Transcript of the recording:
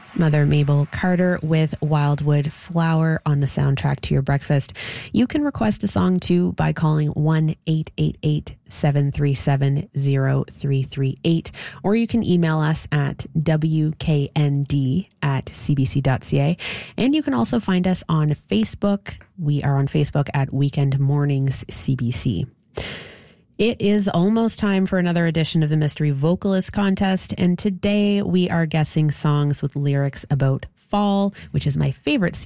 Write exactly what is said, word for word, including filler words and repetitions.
Mother Mabel Carter with Wildwood Flower on the soundtrack to your breakfast. You can request a song too by calling one eight eight eight, seven three seven, zero three three eight, or you can email us at w k n d at c b c dot c a. And you can also find us on Facebook. We are on Facebook at Weekend Mornings C B C. It is almost time for another edition of the Mystery Vocalist Contest, and today we are guessing songs with lyrics about fall, which is my favorite season